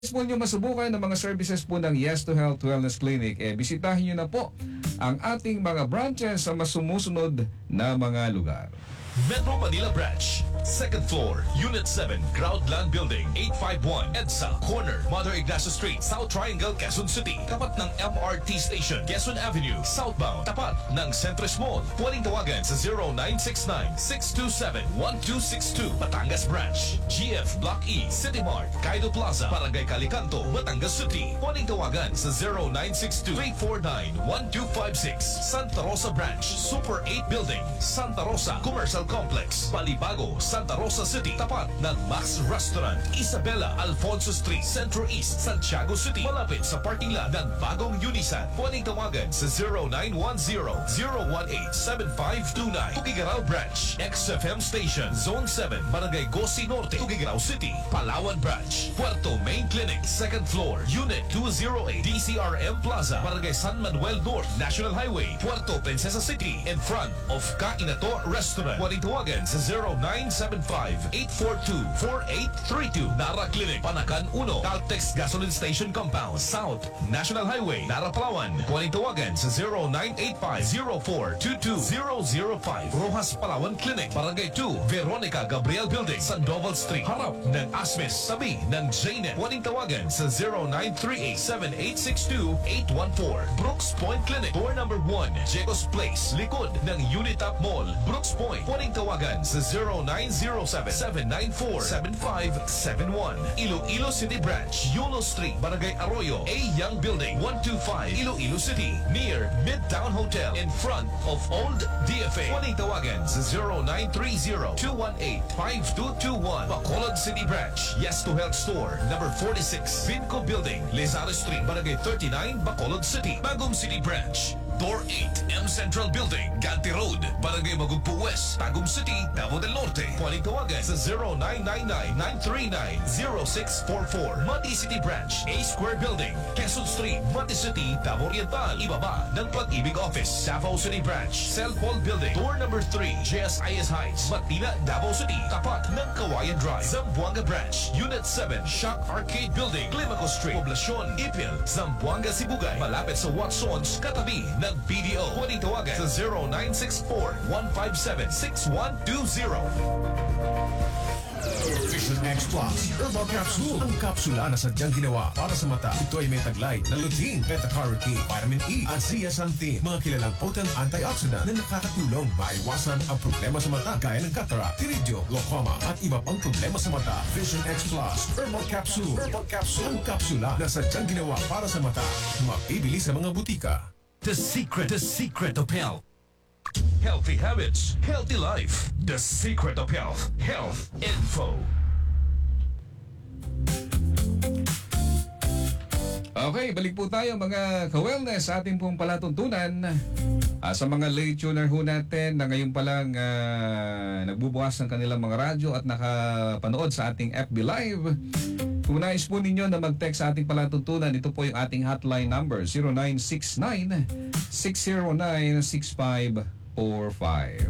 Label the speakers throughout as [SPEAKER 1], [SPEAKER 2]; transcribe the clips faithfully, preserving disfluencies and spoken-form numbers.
[SPEAKER 1] po nyo masubukan ng mga services po ng Yes to Health Wellness Clinic, eh, bisitahin nyo na po ang ating mga branches sa masumusunod na mga lugar.
[SPEAKER 2] Metro Manila Branch, second floor, Unit seven, Groundland Building, eight five one, EDSA, corner, Mother Ignacio Street, South Triangle, Quezon City. Tapat ng M R T Station, Quezon Avenue, southbound. Tapat ng Centris Mall. Pwedeng tawagan sa zero nine six nine, six two seven, one two six two. Batangas Branch, G F Block E, City Mart, Kaido Plaza, Barangay Calicanto, Batangas City. Pwedeng tawagan sa zero nine six two, three four nine, one two five six. Santa Rosa Branch, Super eight Building, Santa Rosa Commercial Complex, Balibago, Santa Rosa City. Tapat ng Max Restaurant, Isabela Alfonso Street, Centro East, Santiago City. Malapit sa parking lot ng bagong Unisan. Pwedeng tawagan sa zero nine one zero, zero one eight, seven five two nine. Tugigaraw Branch, X F M Station, Zone seven, Barangay Gosi Norte, Tugigaraw City. Palawan Branch, Puerto Main Clinic, second floor, Unit two oh eight, D C R M Plaza, Barangay San Manuel North, National Highway, Puerto Princesa City, in front of Kainato Restaurant. Pwedeng tawagan sa zero nine seven five, eight four two, four eight three two. Nara Clinic, Panakan one, Caltex Gasoline Station Compound, South National Highway, Nara Palawan. Pwedeng tawagan sa zero nine eight five, zero four two two zero zero five. Rojas Palawan Clinic, Barangay two, Veronica Gabriel Building, Sandoval Street, harap ng Asmes, sabi ng J N E T. Pwedeng tawagan sa zero nine three eight, seven eight six two, eight one four. Brooks Point Clinic, door number one, Jacobs Place, likod ng Unitap Mall, Brooks Point. Pwedeng tawagan sa zero nine zero seven, seven nine four, seven five seven one. Iloilo City Branch, Yulo Street, Barangay Arroyo, A Young Building, one two five, Iloilo City, near Midtown Hotel, in front of Old D F A. Pwedeng tawagan sa zero nine three zero, two one eight, five two two one. Bacolod City Branch, Yes to Health Store, number forty-six, Vinco Building, Lizardo Street, Barangay thirty-nine, Bacolod City. Bagong City Branch, Door eight, M Central Building, Ganti Road, Barangay Magugpo West, Tagum City, Davao del Norte. Pwedeng tawagan sa zero nine nine nine, nine three nine, zero six four four. Mati City Branch, A Square Building, Quezon Street, Mati City, Davao Oriental. Ibaba ng Pag-ibig Office, Davao City Branch, Cell Paul Building, door number three, J S I S Heights, Matina, Davao City. Tapat ng Kawayan Drive, Zamboanga Branch, Unit seven, Shock Arcade Building, Climaco Street, Poblacion, Ipil, Zamboanga, Sibugay. Malapit sa Watsons, katabi ng B D O. Pwedeng tawagan sa zero nine six four, one five seven, six one two zero.
[SPEAKER 3] Vision X Plus Herbal Capsule. Ang kapsula na sadyang ginawa para sa mata. Ito ay may taglay na lutein, beta-carotene, vitamin E at zeaxanthin. Mga kilalang potent antioxidant na nakakatulong maiwasan ang problema sa mata gaya ng cataract, iridio, glaucoma at iba pang problema sa mata. Vision X Plus Herbal Capsule. Herbal Capsule. Ang kapsula na sadyang ginawa para sa mata. Mabibili sa mga butika.
[SPEAKER 2] The secret, the secret of health. Healthy habits, healthy life. The secret of health. Health Info.
[SPEAKER 1] Okay, balik po tayo mga ka-wellness sa ating pong palatuntunan. Uh, sa mga late tuner ho natin na ngayon pa lang uh, nagbubukas ng kanilang mga radyo at nakapanood sa ating F B Live. Kung nais po ninyo na mag-text sa ating palatuntunan, ito po yung ating hotline number, zero nine six nine, six zero nine, six five four five.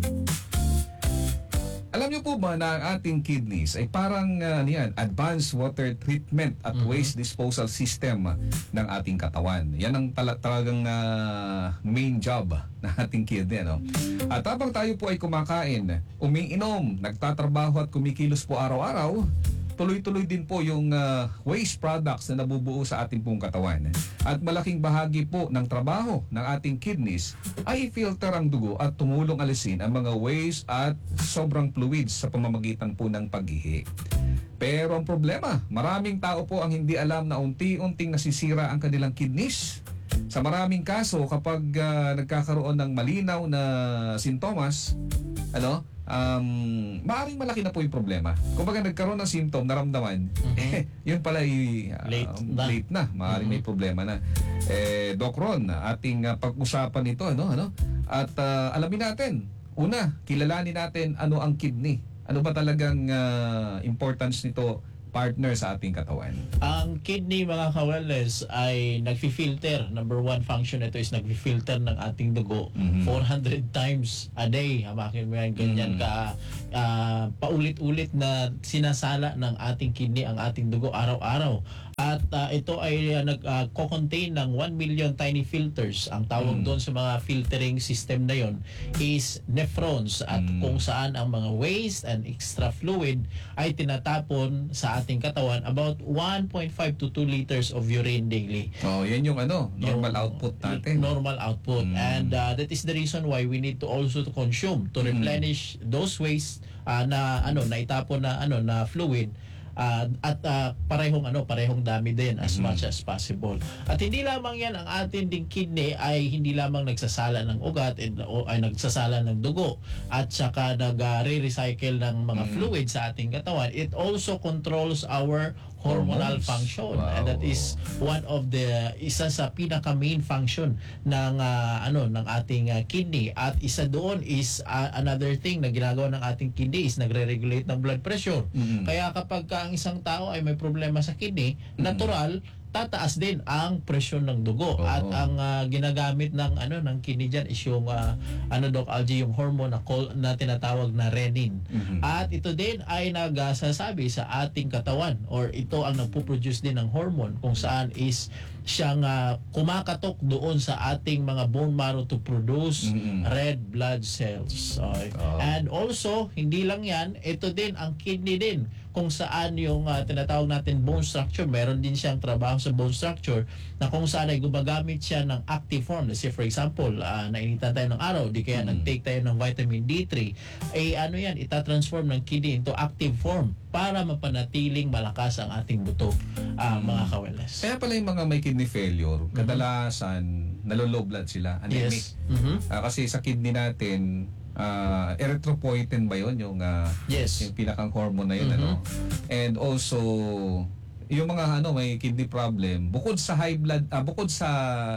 [SPEAKER 1] Alam niyo po ba na ang ating kidneys ay parang uh, niyan, advanced water treatment at mm-hmm. waste disposal system ng ating katawan. Yan ang tala- talagang uh, main job ng ating kidney. No? At habang tayo po ay kumakain, umiinom, nagtatrabaho at kumikilos po araw-araw, tuloy-tuloy din po yung uh, waste products na nabubuo sa ating pong katawan. At malaking bahagi po ng trabaho ng ating kidneys ay filter ang dugo at tumulong alisin ang mga waste at sobrang fluids sa pamamagitan po ng paghihi. Pero ang problema, maraming tao po ang hindi alam na unti-unting nasisira ang kanilang kidneys. Sa maraming kaso, kapag uh, nagkakaroon ng malinaw na sintomas, ano, um, maaaring malaki na po yung problema. Kung baga nagkaroon ng symptom, naramdaman, mm-hmm. eh, yun pala ay uh,
[SPEAKER 4] late, na.
[SPEAKER 1] late na. Maaaring mm-hmm. may problema na. Eh, Doc Ron, ating uh, pag-usapan ito, ano, ano? At uh, alamin natin, una, kilalanin natin ano ang kidney. Ano ba talagang uh, importance nito partner sa ating katawan?
[SPEAKER 4] Ang kidney, mga ka-wellness, ay nagfi-filter. Number one function nito is nagfi-filter ng ating dugo. Mm-hmm. four hundred times a day. Hamakin mo yan, ganyan mm-hmm. ka uh, paulit-ulit na sinasala ng ating kidney ang ating dugo araw-araw. uh, ito ay uh, nag-contain ng one million tiny filters. Ang tawag
[SPEAKER 1] Mm.
[SPEAKER 4] doon sa mga filtering system na yon is nephrons, at
[SPEAKER 1] Mm.
[SPEAKER 4] kung saan ang mga waste and extra fluid ay tinatapon sa ating katawan about one point five to two liters of urine daily.
[SPEAKER 1] Oh, yan yung ano, normal
[SPEAKER 4] Yung
[SPEAKER 1] output natin.
[SPEAKER 4] Normal output.
[SPEAKER 1] Mm.
[SPEAKER 4] And uh, that is the reason why we need to also to consume to
[SPEAKER 1] Mm.
[SPEAKER 4] replenish those waste uh, na ano na itapon na ano na fluid. Uh, at uh, parehong ano parehong dami din as
[SPEAKER 1] Mhm.
[SPEAKER 4] much as possible. At hindi lamang yan, ang ating ding kidney ay hindi lamang nagsasala ng ugat and, o, ay nagsasala ng dugo at saka nag-re-recycle ng mga
[SPEAKER 1] Mhm.
[SPEAKER 4] fluid sa ating katawan. It also controls our hormonal
[SPEAKER 1] Hormones.
[SPEAKER 4] function.
[SPEAKER 1] Wow.
[SPEAKER 4] And that is one of the isa sa pinaka main function ng uh, ano ng ating uh, kidney. At isa doon is uh, another thing na ginagawa ng ating kidney is nagre-regulate ng blood pressure.
[SPEAKER 1] Mm.
[SPEAKER 4] Kaya kapag ka ang isang tao ay may problema sa kidney, natural tataas din ang presyon ng dugo.
[SPEAKER 1] Oo.
[SPEAKER 4] At ang uh, ginagamit ng ano ng kidney diyan is yung uh, ano Doc Algie, yung hormone na, call, na tinatawag na renin.
[SPEAKER 1] Mhm.
[SPEAKER 4] At ito din ay nagsasabi sa ating katawan, or ito ang nagpo-produce din ng hormone kung saan is siyang uh, kumakatok doon sa ating mga bone marrow to produce
[SPEAKER 1] Mm-mm.
[SPEAKER 4] red blood cells. Okay.
[SPEAKER 1] Oh.
[SPEAKER 4] And also, hindi lang yan, ito din ang kidney din kung saan yung uh, tinatawag natin bone structure, meron din siyang trabaho sa bone structure na kung saan ay gumagamit siya ng active form. Let's say for example, uh, nainitan tayo ng araw, di kaya
[SPEAKER 1] Mm.
[SPEAKER 4] nag-take tayo ng vitamin D three, eh ano yan, itatransform ng kidney into active form para mapanatiling malakas ang ating buto, uh, mga kawelas.
[SPEAKER 1] Kaya pala yung mga may kidney failure, kadalasan nalo-low blood sila, anemic.
[SPEAKER 4] Yes. Mhm.
[SPEAKER 1] Ah, kasi sa kidney natin, ah, erythropoietin ba yun? Yung, ah,
[SPEAKER 4] Yes.
[SPEAKER 1] yung pinakang hormone na yun,
[SPEAKER 4] Mhm.
[SPEAKER 1] ano? And also, yung mga ano may kidney problem, bukod sa high blood, ah, bukod sa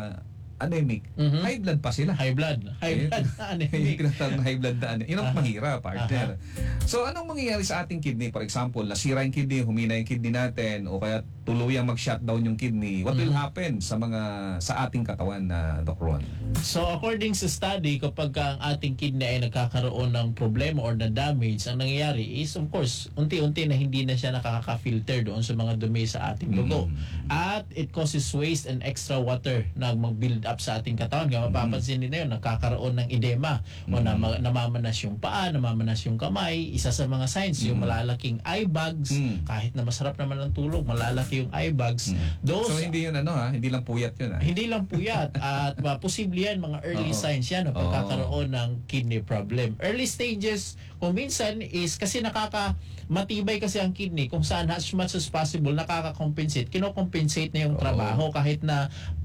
[SPEAKER 1] anemic,
[SPEAKER 4] Mhm.
[SPEAKER 1] high blood pa sila.
[SPEAKER 4] High blood. High
[SPEAKER 1] Ayun.
[SPEAKER 4] blood na
[SPEAKER 1] Yung
[SPEAKER 4] anemic.
[SPEAKER 1] tinatawag na high blood na ano. Yun ang
[SPEAKER 4] Aha.
[SPEAKER 1] mahirap, partner. So, anong mangyayari sa ating kidney? For example, nasira yung kidney, humina yung kidney natin, o kaya tuluyang mag-shutdown yung kidney. What will
[SPEAKER 4] Mhm.
[SPEAKER 1] happen sa mga sa ating katawan na Doc Ron?
[SPEAKER 4] So according sa study, kapag ka ang ating kidney ay nagkakaroon ng problema or na damage, ang nangyayari is of course, unti-unti na hindi na siya nakaka-filter doon sa mga dumi sa ating dugo.
[SPEAKER 1] Mm.
[SPEAKER 4] At it causes waste and extra water na mag-build up sa ating katawan. Kaya mapapansin din na yun, nagkakaroon ng edema o
[SPEAKER 1] Mm.
[SPEAKER 4] na, namamanas yung paa, namamanas yung kamay. Isa sa mga signs, yung
[SPEAKER 1] Mm.
[SPEAKER 4] malalaking eye bags,
[SPEAKER 1] Mm.
[SPEAKER 4] kahit na masarap naman ang tulog, malalaki yung eye bags.
[SPEAKER 1] Mm.
[SPEAKER 4] Those
[SPEAKER 1] So, hindi yun ano ha? Hindi lang puyat yun ha?
[SPEAKER 4] hindi lang puyat at uh, posible yan mga early
[SPEAKER 1] Oo.
[SPEAKER 4] signs yan ng
[SPEAKER 1] Oo.
[SPEAKER 4] pagkakaroon ng kidney problem. Early stages kung minsan is kasi nakaka matibay kasi ang kidney kung saan as much as possible nakaka-compensate, kino-compensate na yung
[SPEAKER 1] Oo.
[SPEAKER 4] trabaho kahit na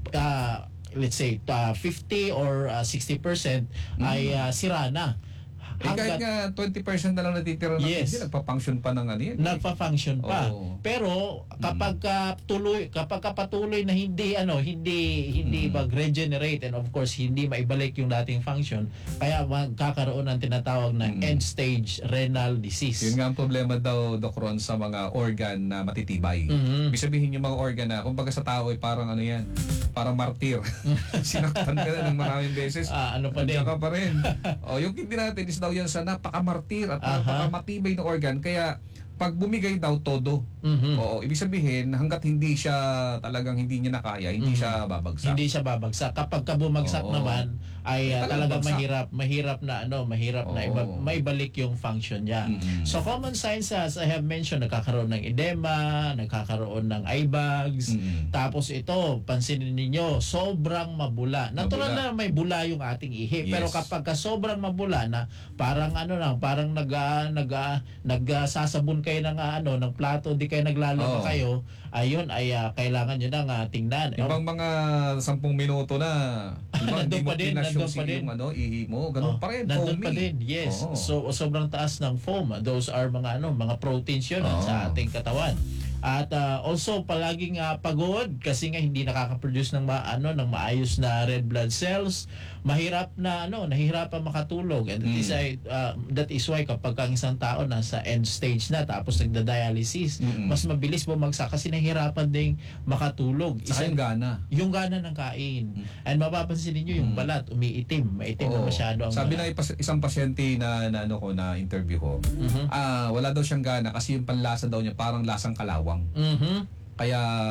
[SPEAKER 4] uh, let's say uh, fifty or uh, sixty percent ay uh, sira na.
[SPEAKER 1] Eh, kahit nga twenty percent na lang natitira ng
[SPEAKER 4] Yes.
[SPEAKER 1] kidney, nagpa-function pa ng ano yan.
[SPEAKER 4] Nagfa-function pa.
[SPEAKER 1] Oo.
[SPEAKER 4] Pero kapag ka tuloy kapag ka patuloy na hindi ano, hindi hindi
[SPEAKER 1] Mm.
[SPEAKER 4] mag-regenerate and of course hindi maibalik yung dating function, kaya magkakaroon ng tinatawag na
[SPEAKER 1] Mm.
[SPEAKER 4] end stage renal disease.
[SPEAKER 1] Yun nga ang problema daw, Doc Ron, sa mga organ na matitibay.
[SPEAKER 4] Mhm.
[SPEAKER 1] Ibig sabihin yung mga organ na, kumbaga sa tao ay parang ano yan, parang martir. Sinaktan ka na ng maraming beses.
[SPEAKER 4] Ah, ano pa din?
[SPEAKER 1] Nandiyan ka pa rin. O, yung kidney natin is daw yan sa napakamartir at
[SPEAKER 4] Aha.
[SPEAKER 1] napakamatibay na organ. Kaya, pag bumigay daw todo.
[SPEAKER 4] Mhm.
[SPEAKER 1] Oo, ibig sabihin, hanggat hindi siya talagang hindi niya nakaya, hindi
[SPEAKER 4] Mhm.
[SPEAKER 1] siya babagsak.
[SPEAKER 4] Hindi siya babagsak. Kapag ka bumagsak
[SPEAKER 1] Oo.
[SPEAKER 4] naman ay uh,
[SPEAKER 1] Talagang
[SPEAKER 4] talagang
[SPEAKER 1] bagsak.
[SPEAKER 4] mahirap, mahirap na ano, mahirap na iba,
[SPEAKER 1] Oo.
[SPEAKER 4] maibalik yung function niya.
[SPEAKER 1] Mhm.
[SPEAKER 4] So common signs as I have mentioned, nagkakaroon ng edema, nagkakaroon ng eye bags.
[SPEAKER 1] Mhm.
[SPEAKER 4] Tapos ito, pansinin ninyo, sobrang mabula. Natural
[SPEAKER 1] Mabula.
[SPEAKER 4] na may bula yung ating ihi,
[SPEAKER 1] Yes.
[SPEAKER 4] pero kapag ka sobrang mabula na, parang ano lang, parang nag uh, nag uh, nagsasabon kayo ng uh, ano, ng plato, di kayo naglalaba
[SPEAKER 1] Oo.
[SPEAKER 4] kayo, ayun ay uh, kailangan nyo nang uh, tingnan.
[SPEAKER 1] Ibang mga sampung minuto na, diba, hindi
[SPEAKER 4] Nandun
[SPEAKER 1] mo
[SPEAKER 4] pa din,
[SPEAKER 1] pinas
[SPEAKER 4] nandun
[SPEAKER 1] yung,
[SPEAKER 4] pa din.
[SPEAKER 1] yung ano, ihi mo, ganun
[SPEAKER 4] Oh,
[SPEAKER 1] pa rin,
[SPEAKER 4] nandun
[SPEAKER 1] foamy.
[SPEAKER 4] pa din, yes.
[SPEAKER 1] Oo.
[SPEAKER 4] So sobrang taas ng foam. Those are mga ano, mga proteins yun
[SPEAKER 1] Oo.
[SPEAKER 4] sa ating katawan. At uh, also palaging uh, pagod kasi nga hindi nakaka-produce ng ma- ano ng maayos na red blood cells. Mahirap na ano, nahihirapan makatulog. And that
[SPEAKER 1] Mm.
[SPEAKER 4] is ay, uh, that is why kapag ang isang tao nasa end stage na tapos nagda-dialysis,
[SPEAKER 1] Mm-mm.
[SPEAKER 4] mas mabilis bumagsak kasi nahihirapan ding makatulog.
[SPEAKER 1] Saka yung gana.
[SPEAKER 4] yung gana ng kain. And mapapansin niyo yung
[SPEAKER 1] Mm.
[SPEAKER 4] balat umiitim, maitim na
[SPEAKER 1] Oo.
[SPEAKER 4] masyado ang
[SPEAKER 1] Sabi
[SPEAKER 4] balat.
[SPEAKER 1] na ipas- isang pasyente na, na ano ko na interview ko,
[SPEAKER 4] Mhm.
[SPEAKER 1] ah wala daw siyang gana kasi yung panlasa daw niya parang lasang kalawang.
[SPEAKER 4] Mhm.
[SPEAKER 1] Kaya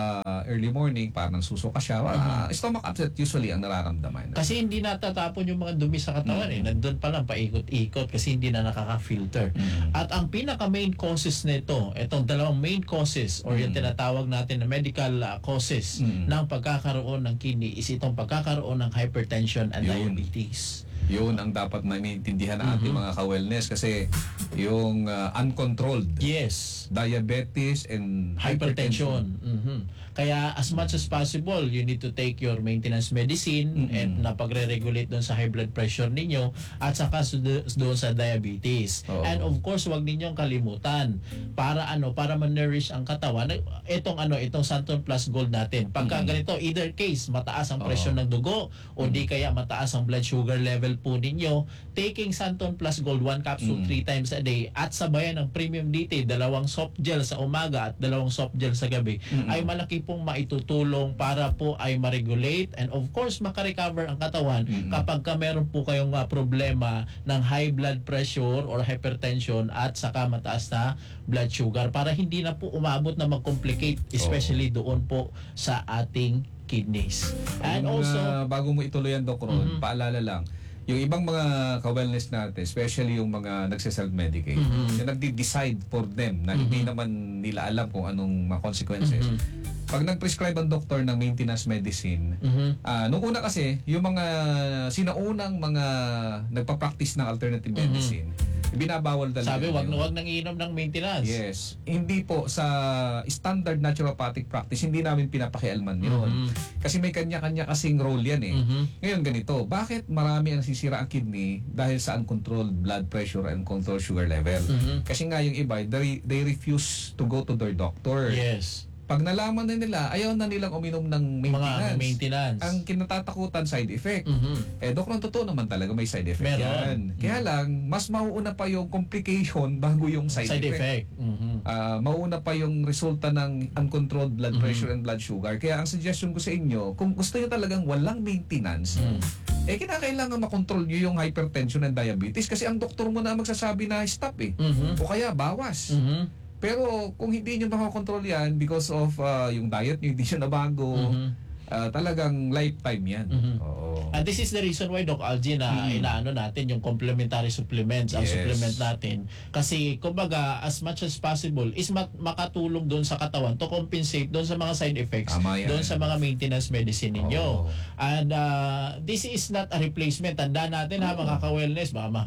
[SPEAKER 1] early morning, parang susuka siya. Ah, stomach upset usually ang nararamdaman.
[SPEAKER 4] Kasi hindi natatapon yung mga dumi sa katawan eh. Nandun pa lang paikot-ikot kasi hindi na nakaka-filter. At ang pinaka main causes nito, itong dalawang main causes or yung tinatawag natin na medical uh, causes ng pagkakaroon ng kidney is itong pagkakaroon ng hypertension and
[SPEAKER 1] Yun.
[SPEAKER 4] diabetes.
[SPEAKER 1] Yun ang dapat na maintindihan ng ating mga ka-wellness kasi yung uh, uncontrolled
[SPEAKER 4] Yes.
[SPEAKER 1] diabetes and hypertension.
[SPEAKER 4] Hypertension. Mhm. Kaya as much as possible, you need to take your maintenance medicine and na pagre-regulate doon sa high blood pressure ninyo at saka su- doon sa diabetes.
[SPEAKER 1] Oo.
[SPEAKER 4] And of course, wag ninyong kalimutan para ano, para ma-nourish ang katawan. Itong ano, itong Santon Plus Gold natin. Pagka ganito, either case, mataas ang presyon ng dugo o di kaya mataas ang blood sugar level po ninyo, taking Santon Plus Gold one capsule three times a day at sabayan ng Premium D T, dalawang soft gel sa umaga at dalawang soft gel sa gabi, ay malaki pong maitutulong para po ay ma-regulate and of course makarecover ang katawan kapag ka meron po kayong uh, problema ng high blood pressure or hypertension at saka mataas na blood sugar para hindi na po umabot na mag-complicate especially doon po sa ating kidneys. And
[SPEAKER 1] Yung,
[SPEAKER 4] also,
[SPEAKER 1] uh, bago mo ituloy yan, Doc Ron, paalala lang, yung ibang mga ka-wellness natin, especially yung mga nagse-self-medicate, yung nagde-decide for them na hindi naman nila alam kung anong mga consequences. Pag nag-prescribe ang doktor ng maintenance medicine, ah nung una kasi, yung mga sinaunang mga nagpa-practice ng alternative medicine, binabawal talaga.
[SPEAKER 4] sabi, wag
[SPEAKER 1] yun.
[SPEAKER 4] na wag nang iinom ng maintenance.
[SPEAKER 1] Yes. Hindi po sa standard naturopathic practice, hindi namin pinapakialman yun. Kasi may kanya-kanya kasing role yan eh. Ngayon ganito, bakit marami ang nasisira ang kidney dahil sa uncontrolled blood pressure and controlled sugar level? Kasi nga yung iba, they, they refuse to go to their doctor.
[SPEAKER 4] Yes.
[SPEAKER 1] Pag nalaman na nila, ayaw na nilang uminom ng maintenance.
[SPEAKER 4] Mga maintenance.
[SPEAKER 1] Ang kinatatakutan, side effect.
[SPEAKER 4] Mhm.
[SPEAKER 1] Eh, Dok, totoo naman talaga may side effect
[SPEAKER 4] Meron.
[SPEAKER 1] yan. Kaya lang, mas mauuna pa yung complication bago yung side,
[SPEAKER 4] Side
[SPEAKER 1] effect.
[SPEAKER 4] effect. Mhm.
[SPEAKER 1] Ah, mauna pa yung resulta ng uncontrolled blood pressure and blood sugar. Kaya ang suggestion ko sa inyo, kung gusto nyo talagang walang maintenance, eh kinakailangan makontrol nyo yung hypertension and diabetes kasi ang doktor mo na magsasabi na stop eh.
[SPEAKER 4] Mhm.
[SPEAKER 1] O kaya bawas.
[SPEAKER 4] Mhm.
[SPEAKER 1] Pero kung hindi nyo makakontrol yan because of ah, yung diet nyo, hindi siya nabago, ah, talagang lifetime yan. Oo.
[SPEAKER 4] And this is the reason why, Doc Algie, na inaano natin yung complementary supplements, ang
[SPEAKER 1] Yes.
[SPEAKER 4] supplement natin. Kasi, kumbaga, as much as possible, is mak- makatulong doon sa katawan to compensate doon sa mga side effects,
[SPEAKER 1] Tama yan.
[SPEAKER 4] doon sa mga maintenance medicine ninyo.
[SPEAKER 1] Oo.
[SPEAKER 4] And uh, this is not a replacement. Tanda natin ha, mga ka-wellness, mama.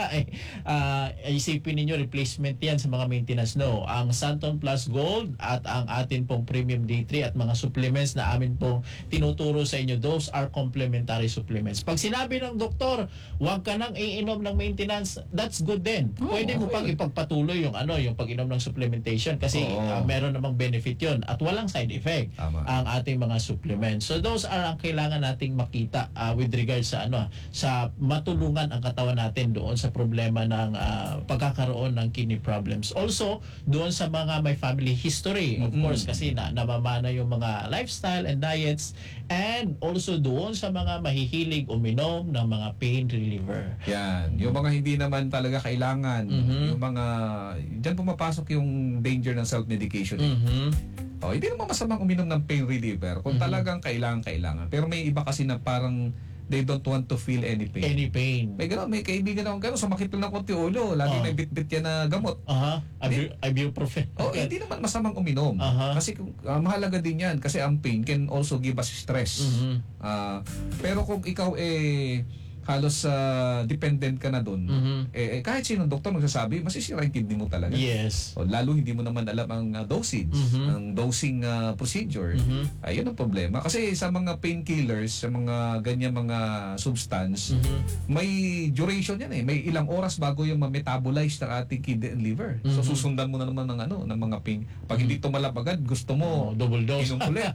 [SPEAKER 4] uh, isipin ninyo, replacement yan sa mga maintenance. No, ang Santon Plus Gold at ang atin pong Premium D three at mga supplements na amin pong tinuturo sa inyo, those are complementary supplements. Pag sinabi ng doktor, huwag ka nang iinom ng maintenance, that's good din. Pwede mo pang ipagpatuloy yung ano, yung pag-inom ng supplementation kasi
[SPEAKER 1] Oo.
[SPEAKER 4] uh, meron namang benefit yun at walang side effect
[SPEAKER 1] Tama.
[SPEAKER 4] ang ating mga supplements. So those are ang kailangan nating makita uh, with regards sa ano, sa matulungan ang katawan natin doon sa problema ng uh, pagkakaroon ng kidney problems. Also, doon sa mga may family history, of course, kasi na namamana yung mga lifestyle and diets, and also doon sa mga mahihilig uminom ng mga pain reliever.
[SPEAKER 1] Yan. Yung mga hindi naman talaga kailangan, yung mga, dyan pumapasok yung danger ng self-medication. eh.
[SPEAKER 4] Mhm.
[SPEAKER 1] Oh, hindi naman masamang uminom ng pain reliever kung talagang kailangan, kailangan. Pero may iba kasi na parang they don't want to feel any pain.
[SPEAKER 4] Any pain.
[SPEAKER 1] May gano'n, may kaibigan akong gano'n, sumakit lang ng konti ulo, lagi
[SPEAKER 4] Oh.
[SPEAKER 1] may bit-bit yan na gamot.
[SPEAKER 4] Aha. Ibu- ibuprofen.
[SPEAKER 1] Oh, hindi naman masamang uminom.
[SPEAKER 4] Aha.
[SPEAKER 1] Kasi kung- ah, mahalaga din yan kasi ang pain can also give us stress.
[SPEAKER 4] Mhm.
[SPEAKER 1] Ah, pero kung ikaw eh halos ah, dependent ka na doon,
[SPEAKER 4] Mhm.
[SPEAKER 1] eh, eh, kahit sinong doktor magsasabi, masisira yung kidney mo talaga.
[SPEAKER 4] Yes.
[SPEAKER 1] O, lalo hindi mo naman alam ang ah, dosage,
[SPEAKER 4] Mhm.
[SPEAKER 1] ang dosing ah, procedure.
[SPEAKER 4] Mhm.
[SPEAKER 1] Ayun ang problema. Kasi sa mga painkillers, sa mga ganyan mga substance,
[SPEAKER 4] Mhm.
[SPEAKER 1] may duration yan eh. May ilang oras bago yung ma-metabolize ng ating kidney and liver. So
[SPEAKER 4] Mhm.
[SPEAKER 1] susundan mo na naman ng ano, ng mga pain. Pag hindi tumalab agad, gusto mo
[SPEAKER 4] Oh, double dose.
[SPEAKER 1] inom ulit.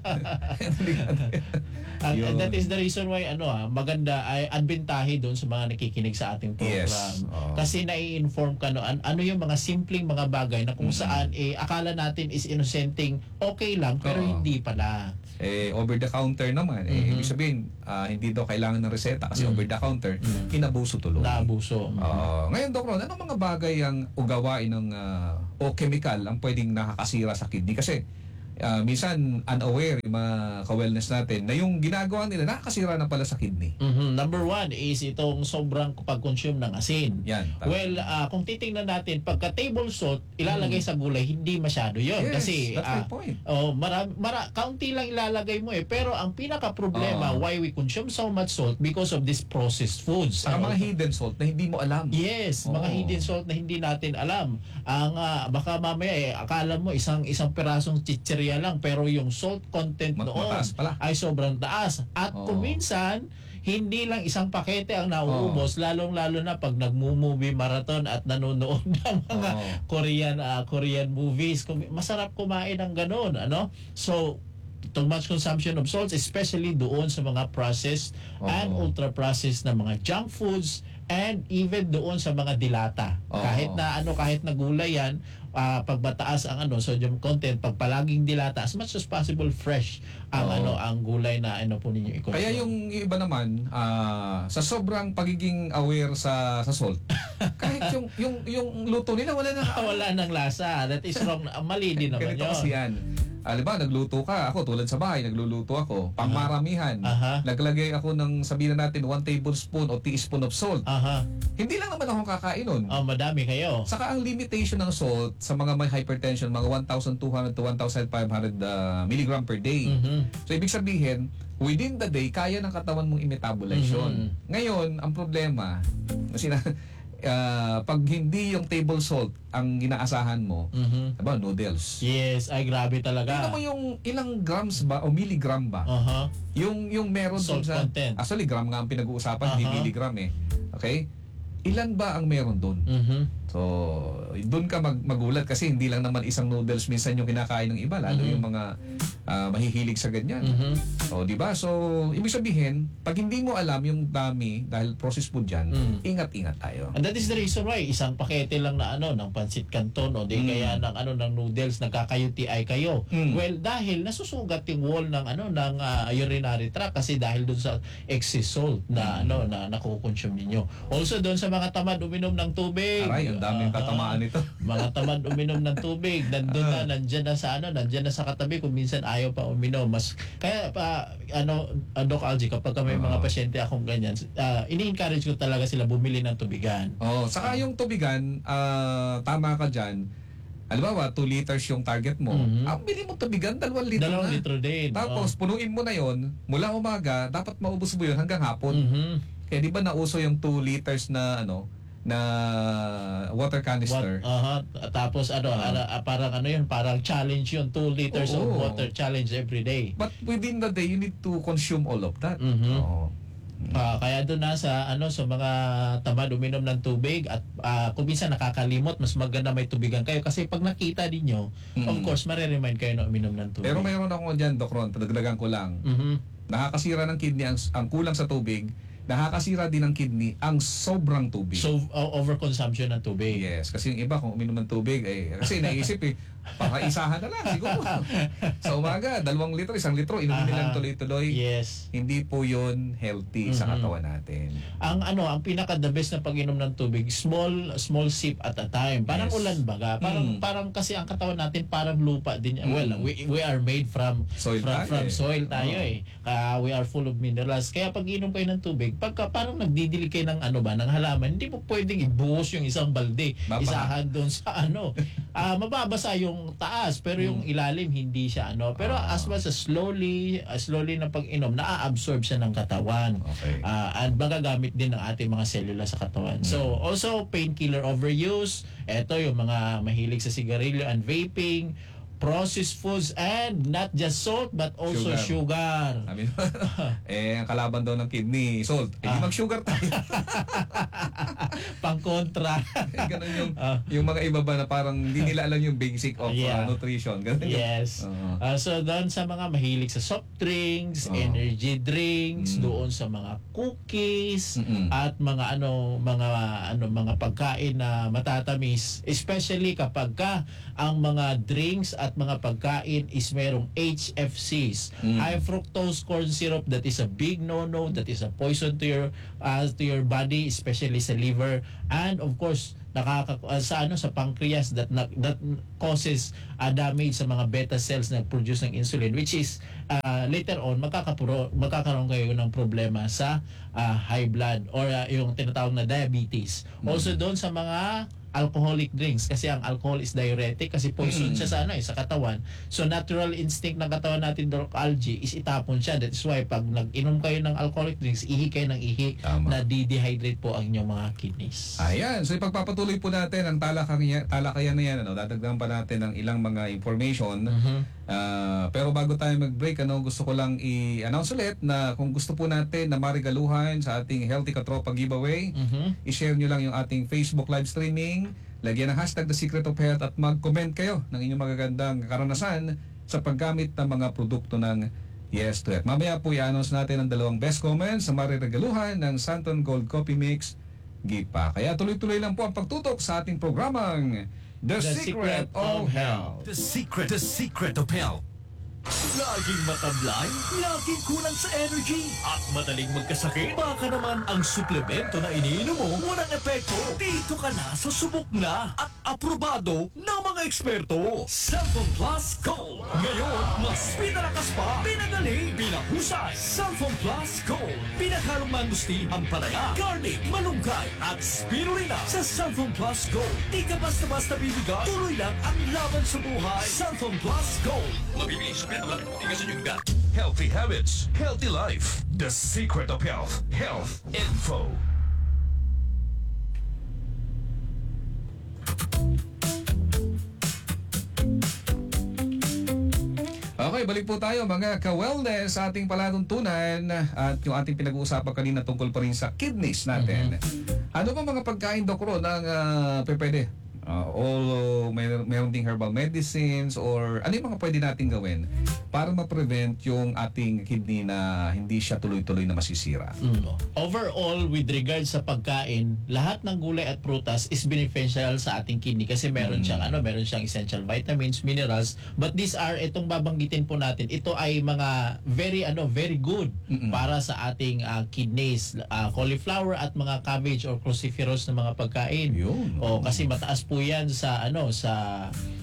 [SPEAKER 4] And,
[SPEAKER 1] Yun.
[SPEAKER 4] and that is the reason why ano ah, maganda ay adbentahe doon sa mga nakikinig sa ating program.
[SPEAKER 1] Yes. Oo.
[SPEAKER 4] Kasi nai-inform ka no, an- ano yung mga simpleng mga bagay na kung saan eh akala natin is innocenting okay lang pero
[SPEAKER 1] Oo.
[SPEAKER 4] hindi pala.
[SPEAKER 1] eh over the counter naman, eh
[SPEAKER 4] Mhm.
[SPEAKER 1] ibig sabihin ah, hindi daw kailangan ng reseta kasi over the counter, inabuso tuloy.
[SPEAKER 4] Naabuso.
[SPEAKER 1] Oo. Ngayon, Doc Ron, anong mga bagay ang ugawain ng ah, o chemical ang pwedeng nakakasira sa kidney? Kasi ah, minsan unaware yung mga ka-wellness natin na yung ginagawa nila nakakasira na pala sa kidney.
[SPEAKER 4] Mhm. Number one is itong sobrang pag-consume ng asin.
[SPEAKER 1] Yan. tama.
[SPEAKER 4] Well, ah, kung titingnan natin, pagka table salt, ilalagay sa gulay, hindi masyado yon
[SPEAKER 1] Yes,
[SPEAKER 4] kasi
[SPEAKER 1] that's my
[SPEAKER 4] ah,
[SPEAKER 1] point.
[SPEAKER 4] oh, mara, mara, kaunti lang ilalagay mo eh. Pero ang pinaka-problema,
[SPEAKER 1] Oo.
[SPEAKER 4] why we consume so much salt, because of these processed foods.
[SPEAKER 1] Saka
[SPEAKER 4] Ano?
[SPEAKER 1] mga hidden salt na hindi mo alam.
[SPEAKER 4] Yes, mga
[SPEAKER 1] Oo.
[SPEAKER 4] hidden salt na hindi natin alam. Ang ah, baka mamaya eh, akala mo isang isang pirasong chichirya lang pero yung salt content
[SPEAKER 1] Mat-
[SPEAKER 4] noon
[SPEAKER 1] mataas pala.
[SPEAKER 4] ay sobrang taas. At
[SPEAKER 1] Oo.
[SPEAKER 4] kung minsan hindi lang isang pakete ang nauubos, lalong-lalo na pag nagmo-movie marathon at nanonood ng mga
[SPEAKER 1] Oo.
[SPEAKER 4] Korean ah, Korean movies. Kung masarap kumain ng ganun, ano? So too much consumption of salts, especially doon sa mga processed and
[SPEAKER 1] Oo.
[SPEAKER 4] ultra-processed na mga junk foods and even doon sa mga dilata.
[SPEAKER 1] Oo.
[SPEAKER 4] Kahit na ano, kahit na gulay yan, ah, pag mataas ang ano sodium content, pag palaging dilata, as much as possible fresh ang
[SPEAKER 1] Oo.
[SPEAKER 4] ano ang gulay na ano po ninyo i-consume.
[SPEAKER 1] Kaya yung iba naman ah, sa sobrang pagiging aware sa sa salt, kahit yung yung yung luto nila wala na
[SPEAKER 4] wala nang lasa. That is wrong. Mali din naman
[SPEAKER 1] Ganito kasi
[SPEAKER 4] yun.
[SPEAKER 1] yan. Alam ba, nagluto ka. Ako, tulad sa bahay, nagluluto ako. Pangmaramihan.
[SPEAKER 4] Aha.
[SPEAKER 1] Naglagay ako ng, sabihin na natin, one tablespoon o teaspoon of salt.
[SPEAKER 4] Aha.
[SPEAKER 1] Hindi lang naman ako kakain nun.
[SPEAKER 4] Oh, madami kayo.
[SPEAKER 1] Saka ang limitation ng salt sa mga may hypertension, mga one thousand two hundred to one thousand five hundred uh, milligram per day.
[SPEAKER 4] Mhm.
[SPEAKER 1] So, ibig sabihin, within the day, kaya ng katawan mong i-metabolize yun.
[SPEAKER 4] Mhm.
[SPEAKER 1] Ngayon, ang problema, kasi na, ah, pag hindi yung table salt ang inaasahan mo,
[SPEAKER 4] Mhm.
[SPEAKER 1] diba, noodles.
[SPEAKER 4] Yes, ay grabe
[SPEAKER 1] Tingnan
[SPEAKER 4] talaga.
[SPEAKER 1] mo yung ilang grams ba o milligram ba?
[SPEAKER 4] Aha.
[SPEAKER 1] Yung yung meron
[SPEAKER 4] Salt
[SPEAKER 1] dun sa
[SPEAKER 4] content.
[SPEAKER 1] actually gram nga ang pinag-uusapan, hindi
[SPEAKER 4] Aha.
[SPEAKER 1] milligram eh. Okay? Ilan ba ang meron doon?
[SPEAKER 4] Mhm.
[SPEAKER 1] So, doon ka mag magulat kasi hindi lang naman isang noodles minsan yung kinakain ng iba, lalo
[SPEAKER 4] Mhm.
[SPEAKER 1] yung mga ah, mahihilig sa ganyan.
[SPEAKER 4] Mhm.
[SPEAKER 1] O, di ba? So, ibig sabihin, pag hindi mo alam yung dami dahil processed food yan,
[SPEAKER 4] Mm.
[SPEAKER 1] ingat-ingat tayo.
[SPEAKER 4] And that is the reason why isang pakete lang na ano ng pancit canton o di
[SPEAKER 1] Mm.
[SPEAKER 4] kaya ng ano ng noodles nagkaka-U T I kayo.
[SPEAKER 1] Mm.
[SPEAKER 4] Well, dahil nasusugat yung wall ng ano ng ah, urinary tract kasi dahil doon sa excess salt na
[SPEAKER 1] Mm.
[SPEAKER 4] ano na nakukonsume ninyo. Also doon sa mga tamad uminom ng tubig.
[SPEAKER 1] Aray, ang daming
[SPEAKER 4] Aha.
[SPEAKER 1] tatamaan nito.
[SPEAKER 4] Mga tamad uminom ng tubig, nandun na, nandyan na sa ano, nandyan na sa katabi kung minsan ayaw pa uminom. Mas, kaya pa, ano, uh, Doc Algie, kapag may mga
[SPEAKER 1] Oo.
[SPEAKER 4] pasyente akong ganyan, uh, ini-encourage ko talaga sila bumili ng tubigan.
[SPEAKER 1] Oh, saka yung tubigan, ah, tama ka dyan. Halimbawa, two liters yung target mo.
[SPEAKER 4] Mhm.
[SPEAKER 1] Ang bili mo tubigan, dalawang litro
[SPEAKER 4] Dalawang
[SPEAKER 1] na.
[SPEAKER 4] litro din.
[SPEAKER 1] Tapos, punuin mo na yon mula umaga, dapat maubos mo yun hanggang
[SPEAKER 4] oh.
[SPEAKER 1] hapon.
[SPEAKER 4] Mhm.
[SPEAKER 1] Kaya di ba nauso yung two liters na ano na water
[SPEAKER 4] What,
[SPEAKER 1] canister?
[SPEAKER 4] aha, tapos ano,
[SPEAKER 1] Ah.
[SPEAKER 4] ano, ah, parang ano yun, parang challenge yun, two liters of
[SPEAKER 1] Oo.
[SPEAKER 4] water challenge every day.
[SPEAKER 1] But within the day, you need to consume all of that.
[SPEAKER 4] Mhm.
[SPEAKER 1] Oo.
[SPEAKER 4] Ah, kaya doon na sa ano sa mga tamad uminom ng tubig at ah, kung minsan nakakalimot, mas maganda may tubigan kayo kasi pag nakita ninyo, of
[SPEAKER 1] Mm.
[SPEAKER 4] course, mare-remind kayo na uminom ng tubig.
[SPEAKER 1] Pero mayroon ako dyan, Doc Ron, padagdagan ko lang.
[SPEAKER 4] Mhm.
[SPEAKER 1] Nakakasira ng kidney ang, ang kulang sa tubig, nakakasira din ng kidney ang sobrang tubig.
[SPEAKER 4] So o- overconsumption ng tubig.
[SPEAKER 1] Yes, kasi yung iba kung uminom ng tubig, eh, kasi naisip eh, pakaisahan na lang siguro. Sa umaga, dalawang litro, isang litro, inumin
[SPEAKER 4] Aha.
[SPEAKER 1] nilang tuloy-tuloy.
[SPEAKER 4] Yes.
[SPEAKER 1] Hindi po yun healthy sa
[SPEAKER 4] Mhm.
[SPEAKER 1] katawan natin.
[SPEAKER 4] Ang ano, ang pinaka the best na pag-inom ng tubig, small small sip at a time. Parang
[SPEAKER 1] Yes.
[SPEAKER 4] ulan baga. Parang
[SPEAKER 1] Mm.
[SPEAKER 4] parang kasi ang katawan natin parang lupa din. yan.
[SPEAKER 1] Mm.
[SPEAKER 4] Well, we we are made from
[SPEAKER 1] Soil
[SPEAKER 4] from,
[SPEAKER 1] tayo
[SPEAKER 4] from
[SPEAKER 1] eh.
[SPEAKER 4] soil tayo
[SPEAKER 1] Oo.
[SPEAKER 4] eh. Kaya we are full of minerals. Kaya pag inom kayo ng tubig, pagka parang nagdidilig kayo ng ano ba, ng halaman, hindi mo pwedeng ibuhos yung isang balde,
[SPEAKER 1] Babaha.
[SPEAKER 4] isahan doon sa ano. Ah, mababasa yung taas, pero yung ilalim hindi siya ano. Pero
[SPEAKER 1] Ah.
[SPEAKER 4] as much as slowly, as slowly na pag-inom, naa-absorb siya ng katawan.
[SPEAKER 1] Okay.
[SPEAKER 4] Ah, at magagamit din ng ating mga selula sa katawan. So, also painkiller overuse, eto yung mga mahilig sa sigarilyo and vaping, processed foods, and not just salt but also sugar.
[SPEAKER 1] Sabi mo, eh, ang kalaban daw ng kidney, salt. Eh, di
[SPEAKER 4] Ah.
[SPEAKER 1] mag-sugar tayo.
[SPEAKER 4] Pang-kontra.
[SPEAKER 1] Eh, ganun yung,
[SPEAKER 4] Ah.
[SPEAKER 1] yung mga iba ba na parang hindi nila alam yung basic of
[SPEAKER 4] Yeah.
[SPEAKER 1] uh, nutrition. Ganun yung-
[SPEAKER 4] Yes.
[SPEAKER 1] Oo.
[SPEAKER 4] Ah, so doon sa mga mahilig sa soft drinks,
[SPEAKER 1] Oo.
[SPEAKER 4] energy drinks,
[SPEAKER 1] Mm.
[SPEAKER 4] doon sa mga cookies
[SPEAKER 1] Mm-mm.
[SPEAKER 4] at mga ano mga ano mga pagkain na matatamis, especially kapag ka ang mga drinks at mga pagkain is merong H F Cs,
[SPEAKER 1] Mm.
[SPEAKER 4] high fructose corn syrup. That is a big no-no, that is a poison to your uh, to your body, especially sa liver, and of course nakaka uh, sa ano sa pancreas that na- that causes uh, damage sa mga beta cells na produce ng insulin, which is uh, later on magkakapuro magkakaroon kayo ng problema sa uh, high blood or uh, yung tinatawag na diabetes. Also doon sa mga alcoholic drinks, kasi ang alcohol is diuretic kasi poison siya sa ano eh sa katawan. So natural instinct ng katawan natin, Doc Algie, is itapon siya. That is why pag nag-inom kayo ng alcoholic drinks, ihi kayo ng ihi,
[SPEAKER 1] Tama.
[SPEAKER 4] na de-dehydrate po ang inyong mga kidneys.
[SPEAKER 1] Ayan, so ipagpapatuloy po natin ang talakayan, talakayan na yan. Ano? Dadagdagan pa natin ng ilang mga information. Ah, pero bago tayo mag-break, ano, gusto ko lang i-announce ulit na kung gusto po natin na marigaluhan sa ating Healthy Katropa giveaway,
[SPEAKER 4] Mhm.
[SPEAKER 1] i-share nyo lang yung ating Facebook live streaming, lagyan ng hashtag The Secret of Health at mag-comment kayo ng inyong magagandang karanasan sa paggamit ng mga produkto ng Yes to Health. Mamaya po i-announce natin ang dalawang best comments sa mariregaluhan ng Santon Gold Coffee Mix Gipa. Kaya tuloy-tuloy lang po ang pagtutok sa ating programang The,
[SPEAKER 4] The
[SPEAKER 1] Secret,
[SPEAKER 4] Secret
[SPEAKER 1] of
[SPEAKER 4] of
[SPEAKER 1] Health.
[SPEAKER 2] The secret, the secret of health. Laging matamlay, laging kulang sa energy, at madaling magkasakit. Baka naman ang suplemento na iniinom mo walang epekto. Dito ka na sa subok na at aprobado ng mga eksperto. Cellphone Plus Gold. Ngayon, mas pinalakas pa, pinagaling, pinahusay. Cellphone Plus Gold. Pinakhalong mangustin, ampalaya, garlic, malunggay, at spirulina. Sa Cellphone Plus Gold, di ka basta-basta bibigay. Tuloy lang ang laban sa buhay. Cellphone Plus Gold. Mabibili sa pinakalang tigasan yung gat. Healthy habits, healthy life. The secret of health. Health info.
[SPEAKER 1] Okay, balik po tayo mga ka-wellness sa ating palatuntunan at yung ating pinag-uusapan kanina tungkol pa rin sa kidneys natin. Ano ba mga pagkain, Doc Ron, ang uh, pwede? Uh, all may meron ding herbal medicines or ano yung mga pwede nating gawin para ma-prevent yung ating kidney na hindi siya tuloy-tuloy na masisira?
[SPEAKER 4] Mm. Overall, with regards sa pagkain, lahat ng gulay at prutas is beneficial sa ating kidney kasi meron siyang ano, meron siyang essential vitamins, minerals, but these are itong babanggitin po natin. Ito ay mga very ano, very good para sa ating uh, kidneys, uh, cauliflower at mga cabbage or cruciferous na mga pagkain.
[SPEAKER 1] Yun.
[SPEAKER 4] O kasi mataas po 'yan sa ano sa